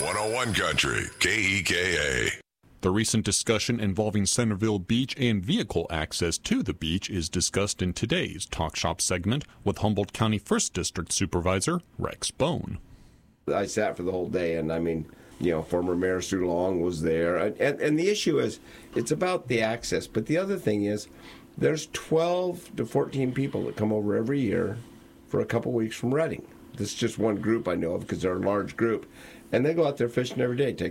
101 Country, KEKA. The recent discussion involving Centerville Beach and vehicle access to the beach is discussed in today's Talk Shop segment with Humboldt County 1st District Supervisor Rex Bone. I sat for the whole day, and I mean, former Mayor Sue Long was there. And the issue is, it's about the access. But the other thing is, there's 12 to 14 people that come over every year for a couple weeks from Redding. This is just one group I know of because they're a large group. And they go out there fishing every day, take